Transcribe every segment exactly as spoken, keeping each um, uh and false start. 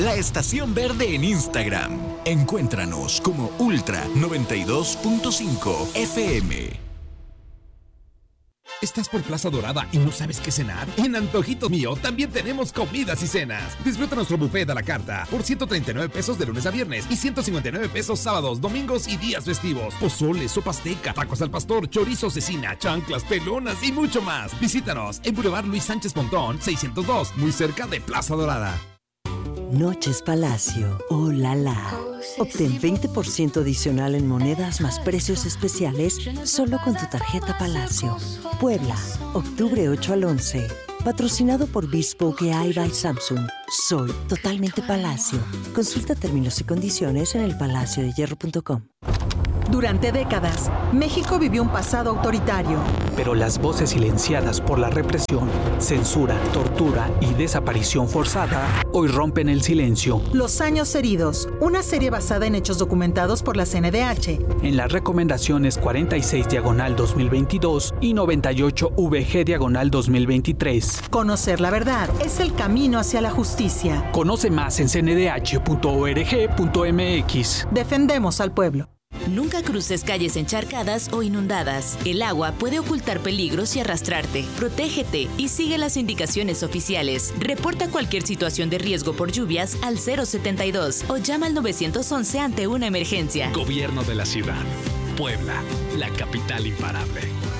la estación verde en Instagram. Encuéntranos como Ultra noventa y dos punto cinco F M. ¿Estás por Plaza Dorada y no sabes qué cenar? En Antojito Mío también tenemos comidas y cenas. Disfruta nuestro buffet a la carta por ciento treinta y nueve pesos de lunes a viernes y ciento cincuenta y nueve pesos sábados, domingos y días festivos. Pozole, sopa azteca, tacos al pastor, chorizo cecina, chanclas, pelonas y mucho más. Visítanos en Boulevard Luis Sánchez Pontón, seiscientos dos, muy cerca de Plaza Dorada. Noches Palacio. ¡Oh, la la! Obtén veinte por ciento adicional en monedas más precios especiales solo con tu tarjeta Palacio. Puebla, octubre ocho al once. Patrocinado por Bespoke A I by Samsung. Soy totalmente Palacio. Consulta términos y condiciones en el palacio de hierro punto com. Durante décadas, México vivió un pasado autoritario. Pero las voces silenciadas por la represión, censura, tortura y desaparición forzada hoy rompen el silencio. Los años heridos, una serie basada en hechos documentados por la C N D H. En las recomendaciones cuarenta y seis diagonal dos mil veintidós y noventa y ocho V G diagonal dos mil veintitrés. Conocer la verdad es el camino hacia la justicia. Conoce más en c n d h punto org punto m x. Defendemos al pueblo. Nunca cruces calles encharcadas o inundadas. El agua puede ocultar peligros y arrastrarte. Protégete y sigue las indicaciones oficiales. Reporta cualquier situación de riesgo por lluvias al cero setenta y dos o llama al nueve once ante una emergencia. Gobierno de la ciudad. Puebla, la capital imparable.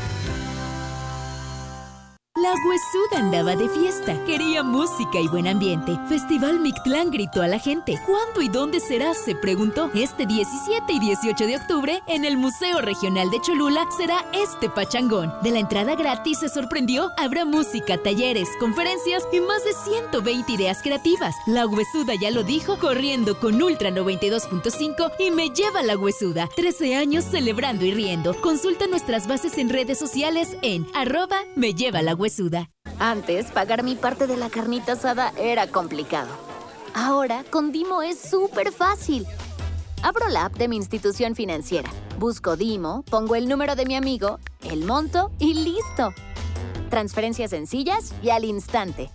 La huesuda andaba de fiesta, quería música y buen ambiente. Festival Mictlán gritó a la gente. ¿Cuándo y dónde será?, se preguntó. Este diecisiete y dieciocho de octubre, en el Museo Regional de Cholula, será este pachangón. De la entrada gratis se sorprendió, habrá música, talleres, conferencias y más de ciento veinte ideas creativas. La huesuda ya lo dijo, corriendo con Ultra noventa y dos punto cinco y Me Lleva la Huesuda. trece años celebrando y riendo. Consulta nuestras bases en redes sociales en arroba Me Lleva la Huesuda. Antes, pagar mi parte de la carnita asada era complicado. Ahora, con Dimo es súper fácil. Abro la app de mi institución financiera, busco Dimo, pongo el número de mi amigo, el monto y listo. Transferencias sencillas y al instante.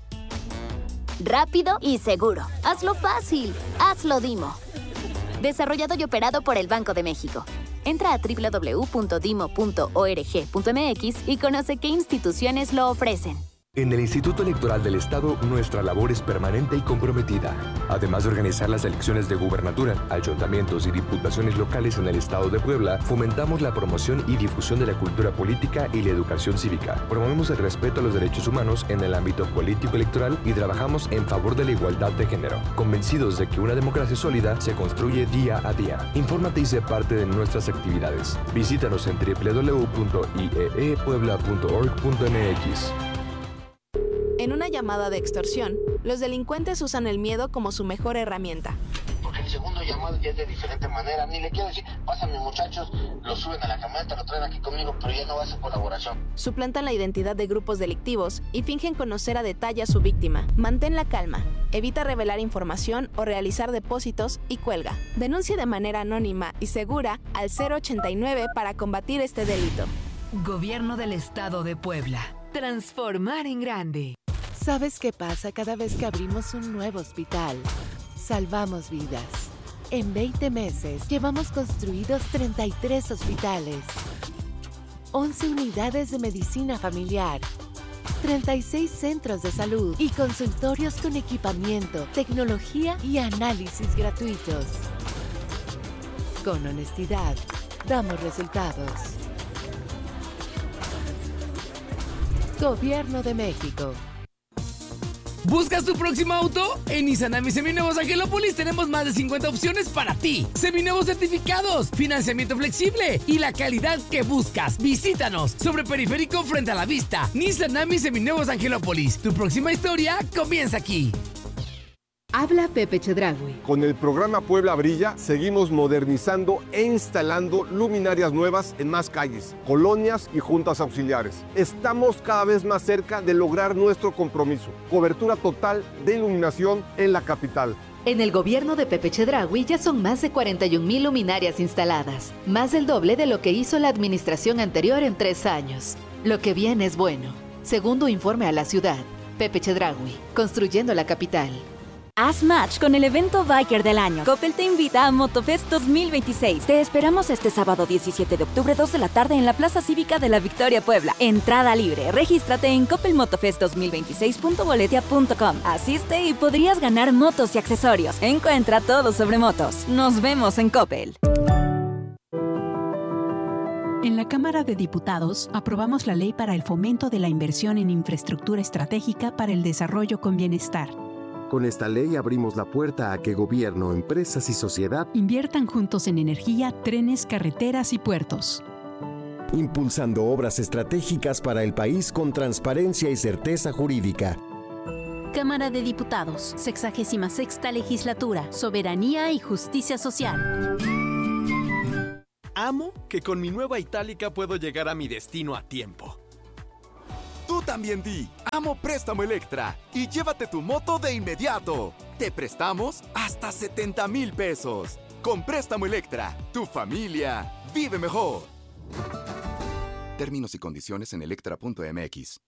Rápido y seguro. Hazlo fácil. Hazlo Dimo. Desarrollado y operado por el Banco de México. Entra a doble u doble u doble u punto dimo punto org punto m x y conoce qué instituciones lo ofrecen. En el Instituto Electoral del Estado, nuestra labor es permanente y comprometida. Además de organizar las elecciones de gubernatura, ayuntamientos y diputaciones locales en el Estado de Puebla, fomentamos la promoción y difusión de la cultura política y la educación cívica. Promovemos el respeto a los derechos humanos en el ámbito político-electoral y trabajamos en favor de la igualdad de género, convencidos de que una democracia sólida se construye día a día. Infórmate y sé parte de nuestras actividades. Visítanos en doble u doble u doble u punto i e e puebla punto org punto m x. En una llamada de extorsión, los delincuentes usan el miedo como su mejor herramienta. Porque el segundo llamado ya es de diferente manera. Ni le quiero decir, pásame muchachos, lo suben a la camioneta, lo traen aquí conmigo, pero ya no va a ser colaboración. Suplantan la identidad de grupos delictivos y fingen conocer a detalle a su víctima. Mantén la calma, evita revelar información o realizar depósitos y cuelga. Denuncia de manera anónima y segura al cero ochenta y nueve para combatir este delito. Gobierno del Estado de Puebla. Transformar en grande. ¿Sabes qué pasa cada vez que abrimos un nuevo hospital? Salvamos vidas. En veinte meses llevamos construidos treinta y tres hospitales, once unidades de medicina familiar, treinta y seis centros de salud y consultorios con equipamiento, tecnología y análisis gratuitos. Con honestidad, damos resultados. Gobierno de México. ¿Buscas tu próximo auto? En Nissan Ami Seminuevos Angelópolis tenemos más de cincuenta opciones para ti. Seminuevos certificados, financiamiento flexible y la calidad que buscas. Visítanos sobre Periférico frente a la Vista. Nissan Ami Seminuevos Angelópolis. Tu próxima historia comienza aquí. Habla Pepe Chedraui. Con el programa Puebla Brilla, seguimos modernizando e instalando luminarias nuevas en más calles, colonias y juntas auxiliares. Estamos cada vez más cerca de lograr nuestro compromiso. Cobertura total de iluminación en la capital. En el gobierno de Pepe Chedraui ya son más de cuarenta y un mil luminarias instaladas, más del doble de lo que hizo la administración anterior en tres años. Lo que viene es bueno. Segundo informe a la ciudad. Pepe Chedraui, construyendo la capital. Haz match con el evento Biker del año. Coppel te invita a Motofest dos mil veintiséis. Te esperamos este sábado diecisiete de octubre, dos de la tarde en la Plaza Cívica de la Victoria, Puebla. Entrada libre. Regístrate en coppel motofest dos mil veintiséis punto boletia punto com. Asiste y podrías ganar motos y accesorios. Encuentra todo sobre motos. Nos vemos en Coppel. En la Cámara de Diputados aprobamos la Ley para el Fomento de la Inversión en Infraestructura Estratégica para el Desarrollo con Bienestar. Con esta ley abrimos la puerta a que gobierno, empresas y sociedad inviertan juntos en energía, trenes, carreteras y puertos. Impulsando obras estratégicas para el país con transparencia y certeza jurídica. Cámara de Diputados, sexagésima sexta Legislatura, Soberanía y Justicia Social. Amo que con mi nueva Itálica puedo llegar a mi destino a tiempo. Tú también di, amo Préstamo Electra y llévate tu moto de inmediato. Te prestamos hasta setenta mil pesos. Con Préstamo Electra, tu familia vive mejor. Términos y condiciones en electra punto m x.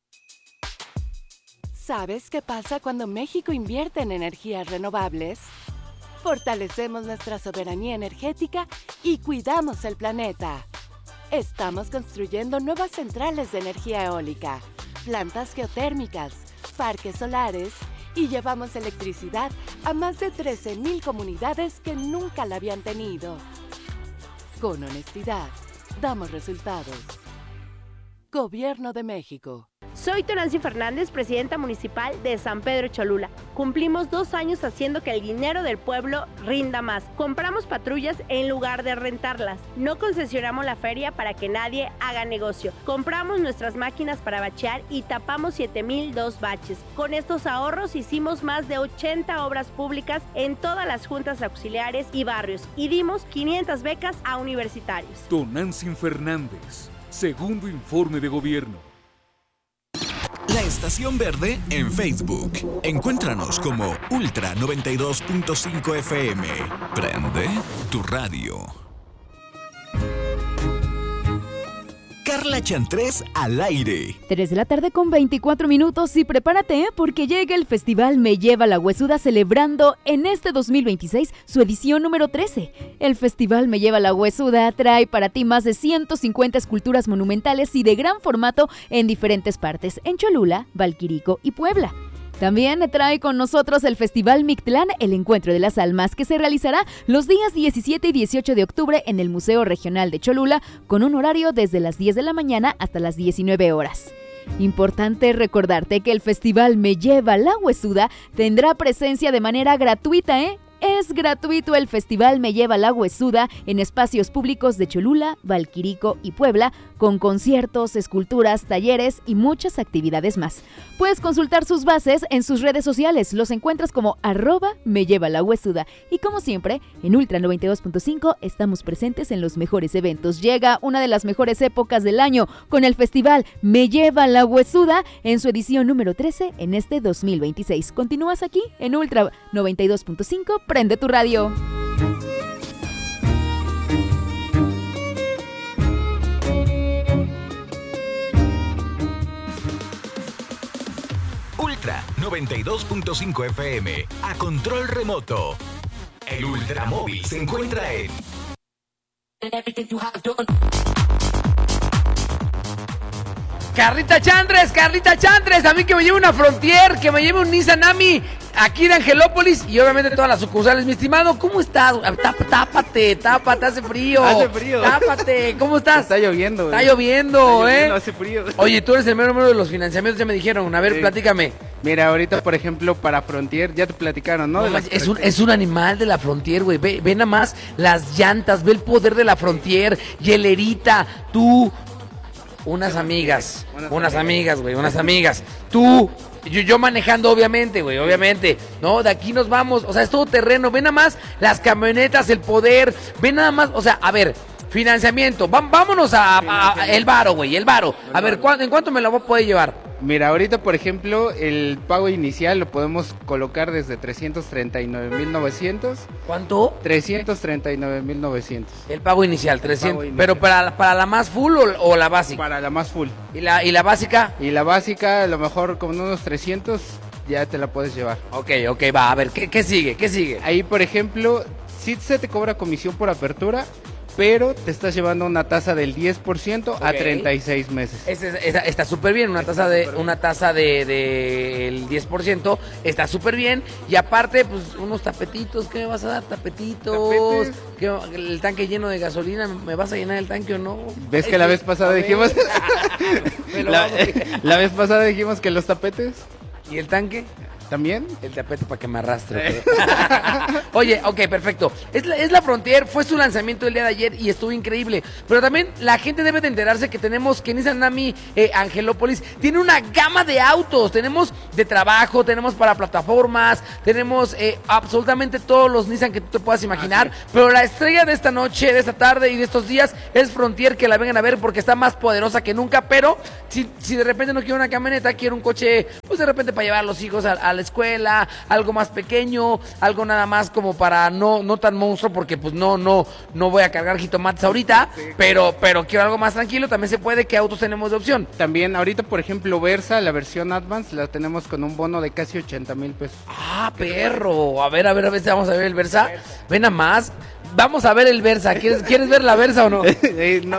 ¿Sabes qué pasa cuando México invierte en energías renovables? Fortalecemos nuestra soberanía energética y cuidamos el planeta. Estamos construyendo nuevas centrales de energía eólica, plantas geotérmicas, parques solares y llevamos electricidad a más de trece mil comunidades que nunca la habían tenido. Con honestidad, damos resultados. Gobierno de México. Soy Tonancy Fernández, presidenta municipal de San Pedro Cholula. Cumplimos dos años haciendo que el dinero del pueblo rinda más. Compramos patrullas en lugar de rentarlas. No concesionamos la feria para que nadie haga negocio. Compramos nuestras máquinas para bachear y tapamos siete mil dos baches. Con estos ahorros hicimos más de ochenta obras públicas en todas las juntas auxiliares y barrios y dimos quinientas becas a universitarios. Tonancy Fernández, segundo informe de gobierno. La Estación Verde en Facebook. Encuéntranos como Ultra noventa y dos punto cinco F M. Prende tu radio. Carla Chantrés al aire. tres de la tarde con veinticuatro minutos y prepárate, ¿eh? Porque llega el Festival Me Lleva la Huesuda celebrando en este dos mil veintiséis su edición número trece. El Festival Me Lleva la Huesuda trae para ti más de ciento cincuenta esculturas monumentales y de gran formato en diferentes partes, en Cholula, Valquirico y Puebla. También trae con nosotros el Festival Mictlán, el Encuentro de las Almas, que se realizará los días diecisiete y dieciocho de octubre en el Museo Regional de Cholula, con un horario desde las diez de la mañana hasta las diecinueve horas. Importante recordarte que el Festival Me Lleva la Huesuda tendrá presencia de manera gratuita, ¿eh? Es gratuito el Festival Me Lleva la Huesuda en espacios públicos de Cholula, Valquirico y Puebla, con conciertos, esculturas, talleres y muchas actividades más. Puedes consultar sus bases en sus redes sociales, los encuentras como arroba Me Lleva la Huesuda. Y como siempre, en Ultra noventa y dos punto cinco estamos presentes en los mejores eventos. Llega una de las mejores épocas del año con el Festival Me Lleva la Huesuda en su edición número trece en este dos mil veintiséis. Continúas aquí en Ultra noventa y dos punto cinco. Prende tu radio. Ultra noventa y dos punto cinco F M, a control remoto. El Ultramóvil se encuentra en... Carlita Chantres, Carlita Chantres, a mí que me lleve una Frontier, que me lleve un Nissan Ami aquí de Angelópolis y obviamente todas las sucursales. Mi estimado, ¿cómo estás? Tápate, tápate, tápate, hace frío. Hace frío. Tápate, ¿cómo estás? Está lloviendo, güey. Está lloviendo, Está ¿eh? lloviendo, hace frío. Oye, tú eres el mero número de los financiamientos, ya me dijeron. A ver, sí. Platícame. Mira, ahorita, por ejemplo, para Frontier, ya te platicaron, ¿no? no de es, un, es un animal de la Frontier, güey. Ve, ve nada más las llantas, ve el poder de la Frontier, hielerita, tú... Unas amigas, unas, unas amigas, güey, unas amigas. Tú, yo, yo manejando, obviamente, güey, obviamente. No, de aquí nos vamos, o sea, es todo terreno. Ven nada más las camionetas, el poder. Ven nada más, o sea, a ver, financiamiento. Va, vámonos a, a, a el varo, güey, el varo. A ver, ¿cuánto, ¿en cuánto me lo voy a poder llevar? Mira, ahorita, por ejemplo, el pago inicial lo podemos colocar desde trescientos treinta y nueve mil novecientos. ¿Cuánto? trescientos treinta y nueve mil novecientos. El pago inicial, trescientos. Pago inicial. ¿Pero para, para la más full o, o la básica? Para la más full. ¿Y la, y la básica? Y la básica, a lo mejor con unos trescientos, ya te la puedes llevar. Ok, ok, va, a ver, ¿qué, qué sigue? ¿Qué sigue? Ahí, por ejemplo, sí se te cobra comisión por apertura, pero te estás llevando una tasa del diez por ciento okay. a treinta y seis meses. Es, es, es, está súper bien, una tasa de una tasa de, de el diez por ciento está súper bien. Y aparte, pues, unos tapetitos, ¿qué me vas a dar? Tapetitos, ¿qué, el tanque lleno de gasolina, ¿me vas a llenar el tanque o no? ¿Ves que la vez pasada dijimos? la, la vez pasada dijimos que los tapetes. ¿Y el tanque? ¿También? El tapete para que me arrastre. Oye, ok, perfecto. Es la, es la Frontier, fue su lanzamiento el día de ayer y estuvo increíble. Pero también la gente debe de enterarse que tenemos, que Nissan Nami eh, Angelópolis tiene una gama de autos. Tenemos de trabajo, tenemos para plataformas, tenemos eh, absolutamente todos los Nissan que tú te puedas imaginar. Ah, sí. Pero la estrella de esta noche, de esta tarde y de estos días es Frontier, que la vengan a ver porque está más poderosa que nunca. Pero si, si de repente no quiero una camioneta, quiero un coche, pues de repente para llevar a los hijos a, a la escuela, algo más pequeño, algo nada más como para no no tan monstruo, porque pues no no no voy a cargar jitomates ahorita, sí, pero pero quiero algo más tranquilo. También se puede. ¿Qué autos tenemos de opción? También ahorita, por ejemplo, Versa, la versión Advance, la tenemos con un bono de casi ochenta mil pesos. Ah, perro. A ver, a ver, a ver si vamos a ver el Versa. Ven a más. Vamos a ver el Versa. ¿Quieres, ¿quieres ver la Versa o no? no.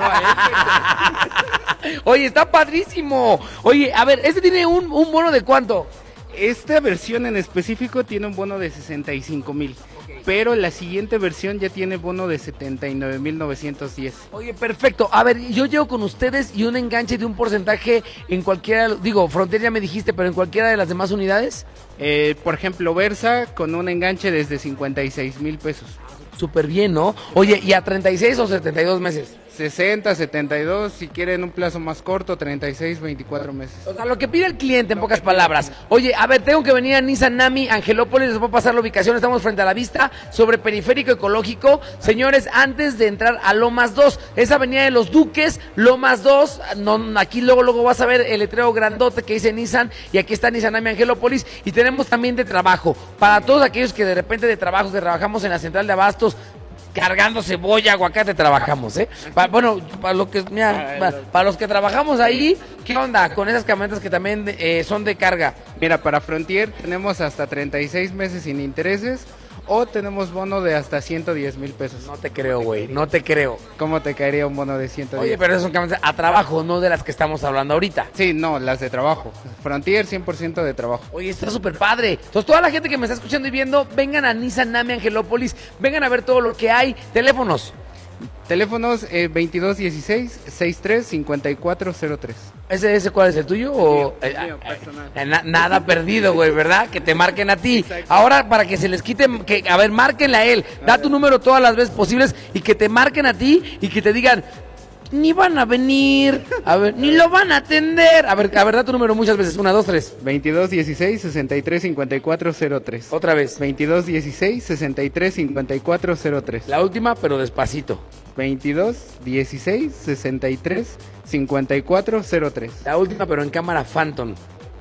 Oye, está padrísimo. Oye, a ver, ¿este tiene un, un bono de cuánto? Esta versión en específico tiene un bono de sesenta y cinco mil, okay. Pero la siguiente versión ya tiene bono de setenta y nueve mil novecientos diez. Oye, perfecto. A ver, yo llego con ustedes y un enganche de un porcentaje en cualquiera, digo, Frontier ya me dijiste, pero en cualquiera de las demás unidades. Eh, por ejemplo, Versa con un enganche desde cincuenta y seis mil pesos. Súper bien, ¿no? Oye, ¿y a treinta y seis o setenta y dos meses? sesenta, setenta y dos, si quieren un plazo más corto, treinta y seis, veinticuatro meses. O sea, lo que pide el cliente, en pocas palabras. Oye, a ver, tengo que venir a Nissan Nami Angelópolis, les voy a pasar la ubicación, estamos frente a la vista, sobre Periférico Ecológico. Señores, antes de entrar a Lomas dos, esa avenida de los Duques, Lomas dos, no, aquí luego, luego vas a ver el letrero grandote que dice Nissan, y aquí está Nissan Nami Angelópolis, y tenemos también de trabajo, para todos aquellos que de repente de trabajo, que trabajamos en la central de abastos, cargando cebolla, aguacate, trabajamos, ¿eh? Pa, bueno, para lo que, mira, pa, para los que trabajamos ahí, ¿qué onda con esas camionetas que también eh, son de carga? Mira, para Frontier tenemos hasta treinta y seis meses sin intereses, o tenemos bono de hasta ciento diez mil pesos. No te creo, güey, no te creo. ¿Cómo te caería un bono de ciento diez? Oye, pero esas son camionetas a trabajo, no de las que estamos hablando ahorita. Sí, no, las de trabajo. Frontier cien por ciento de trabajo. Oye, está súper padre. Entonces, toda la gente que me está escuchando y viendo, vengan a Nissan Nami Angelópolis, vengan a ver todo lo que hay. Teléfonos. Teléfonos eh, veintidós dieciséis, sesenta y tres, cincuenta y cuatro cero tres. ¿Ese, ese cuál es el tuyo? O, el mío, personal. Eh, na, nada perdido, güey, ¿verdad? Que te marquen a ti. Exacto. Ahora, para que se les quite, que, a ver, márquenle a él. Da tu número todas las veces posibles y que te marquen a ti y que te digan, ni van a venir, a ver, ni lo van a atender. A ver, a ver, da tu número muchas veces. Una, dos, tres. veintidós dieciséis, sesenta y tres, cincuenta y cuatro cero tres. Otra vez. veintidós dieciséis, sesenta y tres, cincuenta y cuatro cero tres. La última, pero despacito. veintidós dieciséis, sesenta y tres, cincuenta y cuatro cero tres. La última, pero en cámara Phantom.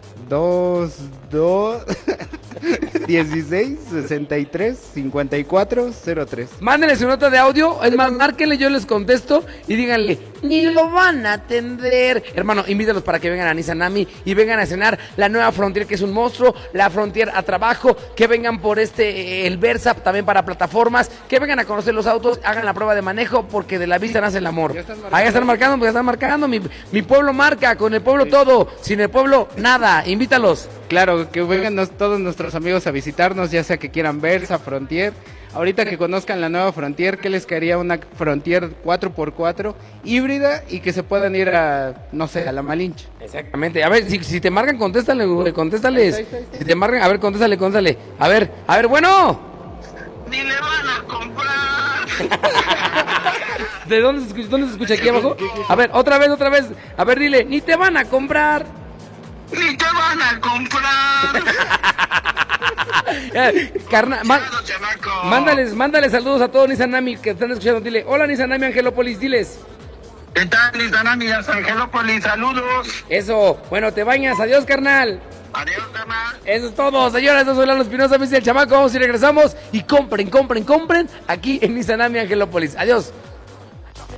dos, dos, dieciséis, sesenta y tres, cincuenta y cuatro cero tres. Mándenle su nota de audio, es más, márquenle, yo les contesto y díganle, ni lo van a atender. Hermano, invítalos para que vengan a Nissan Nami y vengan a cenar la nueva Frontier, que es un monstruo, la Frontier a trabajo, que vengan por este, el Versa, también para plataformas, que vengan a conocer los autos, hagan la prueba de manejo, porque de la vista nace el amor. Ahí están marcando, pues ya están marcando, mi, mi pueblo marca, con el pueblo todo, sin el pueblo nada, invítalos. Claro, que vengan nos, todos nuestros amigos a visitarnos, ya sea que quieran Versa, Frontier. Ahorita que conozcan la nueva Frontier, ¿qué les caería una Frontier cuatro por cuatro híbrida y que se puedan ir a, no sé, a la Malinche? Exactamente. A ver, si, si te marcan, contéstale, güey, contéstales. Ahí está, ahí está. Si te marcan, a ver, contéstale, contéstale. A ver, a ver, bueno. Ni le van a comprar. ¿De dónde se escucha, dónde se escucha aquí abajo? A ver, otra vez, otra vez. A ver, dile, ni te van a comprar. Ni te van a comprar. Carna, má, mándales, mándales saludos a todos Nissan Nami que están escuchando. Dile, hola Nissan Nami Angelópolis, diles. ¿Qué tal Nissan Nami Angelópolis? Saludos. Eso, bueno, te bañas, adiós carnal. Adiós, carnal. Eso es todo, señores, yo soy Lalo Espinosa, me dice el chamaco, vamos y regresamos. Y compren, compren, compren aquí en Nissan Nami Angelópolis. Adiós.